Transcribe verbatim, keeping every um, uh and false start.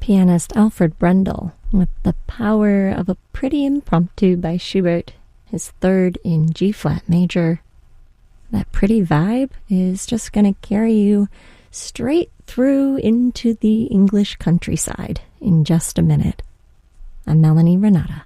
pianist Alfred Brendel with The Power of a Pretty Impromptu by Schubert, his third in G-flat major. That pretty vibe is just going to carry you straight through into the English countryside in just a minute. I'm Melanie Renata.